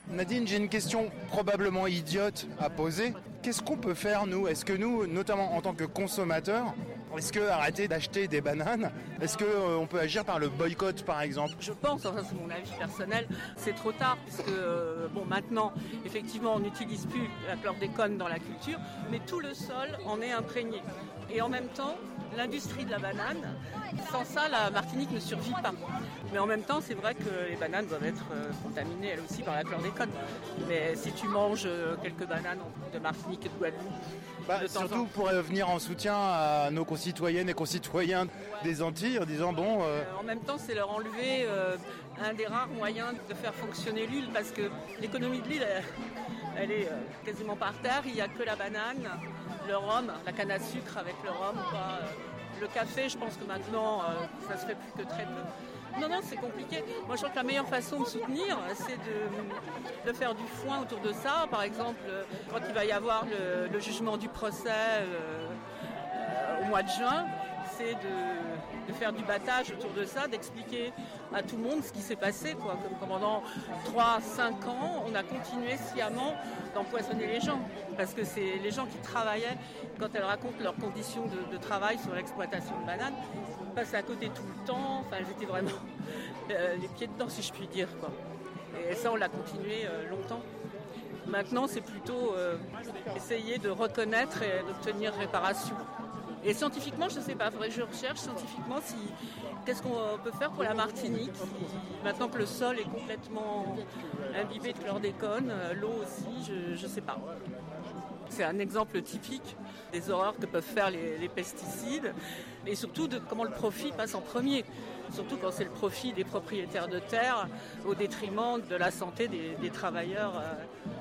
Nadine, j'ai une question probablement idiote à poser. Qu'est-ce qu'on peut faire, nous ? Est-ce que nous, notamment en tant que consommateurs, est-ce que arrêter d'acheter des bananes, est-ce qu'on peut agir par le boycott, par exemple ? Je pense, enfin c'est mon avis personnel, c'est trop tard, puisque maintenant, effectivement, on n'utilise plus la chlordécone dans la culture, mais tout le sol en est imprégné. Et en même temps, l'industrie de la banane, sans ça, la Martinique ne survit pas. Mais en même temps, c'est vrai que les bananes doivent être contaminées, elles aussi, par la chlordécone. Mais si tu manges quelques bananes de Martinique et de Guadeloupe, surtout pour venir en soutien à nos concitoyennes et concitoyens des Antilles, en disant En même temps, c'est leur enlever un des rares moyens de faire fonctionner l'huile, parce que l'économie de l'huile, elle est quasiment par terre. Il n'y a que la banane, le rhum, la canne à sucre avec le rhum, quoi. Le café, je pense que maintenant, ça se fait plus que très peu. Non, c'est compliqué. Moi, je crois que la meilleure façon de soutenir, c'est de faire du foin autour de ça. Par exemple, quand il va y avoir le jugement du procès au mois de juin, c'est de faire du battage autour de ça, d'expliquer à tout le monde ce qui s'est passé, quoi. Comme pendant 3-5 ans, on a continué sciemment d'empoisonner les gens. Parce que c'est les gens qui travaillaient, quand elles racontent leurs conditions de travail sur l'exploitation de bananes, ils passaient à côté tout le temps. Enfin, elles étaient vraiment les pieds dedans, si je puis dire, quoi. Et ça, on l'a continué longtemps. Maintenant, c'est plutôt essayer de reconnaître et d'obtenir réparation. Et scientifiquement, je ne sais pas, faudrait que je recherche scientifiquement qu'est-ce qu'on peut faire pour la Martinique, maintenant que le sol est complètement imbibé de chlordécone, l'eau aussi, je ne sais pas. C'est un exemple typique des horreurs que peuvent faire les pesticides et surtout de comment le profit passe en premier. Surtout quand c'est le profit des propriétaires de terre au détriment de la santé des travailleurs